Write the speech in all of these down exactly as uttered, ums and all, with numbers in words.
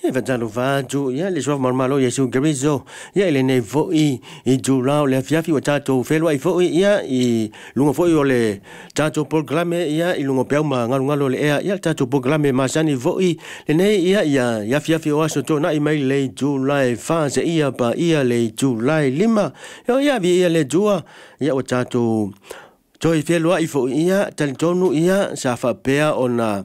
e vantalo vatu ia le sofa malo Yesu Keriso ia le nei foi i julao le fiafi o tato felo ai foi ia i lunga foi o le tato programe ia i lunga pau ma ngalo ngalo le ia ia tato programe masani foi le nei ia ia ia fiafi o aso to na i mai le julai fase ia pa ia le julai lima ia ia vi ia le jua ia o tato toi felo ai foi ia talitonu ia sa fa pea ona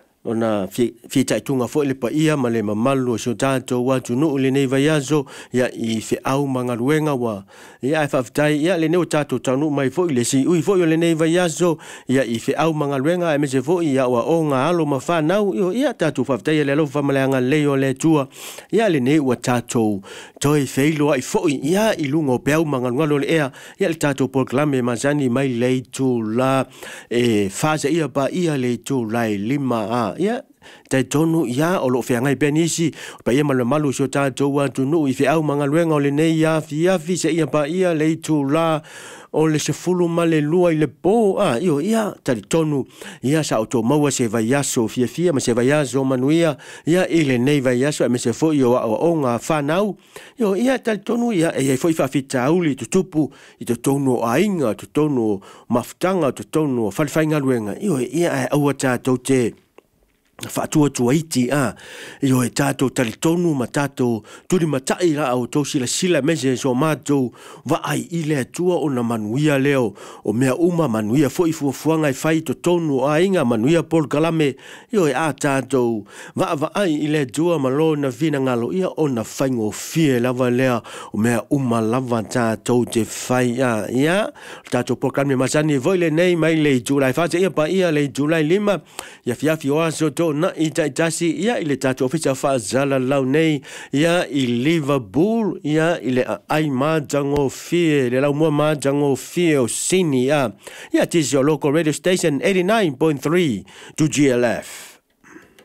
ona fi fi tai tunga fo le pa ia ma le mamalu so tato wa tunu le nei vaiazo ia i fe au manga luenga wa ia fa tai ia le nei tato tanu mai fo le si ui fo le nei vaiazo ia i fe au manga luenga e me se fo ia wa o nga alo ma fa nau io ia tato fa tai le lo fa ma le anga le o le tua ia le nei wa tato toi feilo ai fo ia i lungo pe au manga ngalo le ia ia le tato proclame mazani mai le tu la e fa ia pa ia le tu lai lima a ia tai tonu ia o lo feanga i benisi pa ia malo malu so tato wa tunu i fe au manga luenga o le nei ia fi ia fi se ia pa ia le tu la o le se fulu male lua i le po a io ia tai tonu ia sa auto maua se vaiaso fia fia ma se vaiaso manuia ia i le nei vaiaso me se fo io o onga fanau io ia tai tonu ia e foi fa fita uli tu tupu i to tonu ainga tu tonu maftanga tu tonu falfainga luenga io ia au tato te fa tua tua iti a io e tato talitonu ma tato turi matai la au to sila sila mese so mato va ai ile tua o na manuia leo o mea uma manuia foi fu fuanga i fai to tonu a inga manuia por kalame io e a tato va va ai ile tua malo na vina ngalo ia o na faingo fie lava lea o mea uma lava tato te fai a ia tato por kalame masani voile nei mai le julai fa ia pa ia le julai lima ia fiafi o aso to na ita itasi ia ile tato ofisa fa zala lau nei ia i Liverpool ia ile ai majango fie le lau mua majango fie o sini ia ia tisi o local radio station eighty-nine point three to G L F.